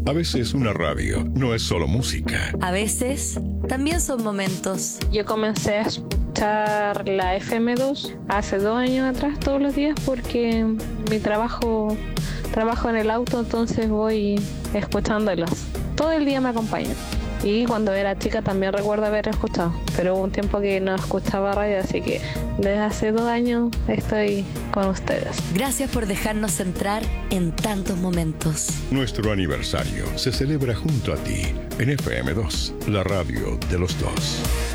A veces una radio no es solo música. A veces también son momentos. Yo comencé a escuchar la FM2 hace 2 años atrás todos los días porque mi trabajo en el auto, entonces voy escuchándolas. Todo el día me acompañan. Y cuando era chica también recuerdo haber escuchado, pero hubo un tiempo que no escuchaba radio, así que desde hace 2 años estoy con ustedes. Gracias por dejarnos entrar en tantos momentos. Nuestro aniversario se celebra junto a ti en FM2, la radio de los dos.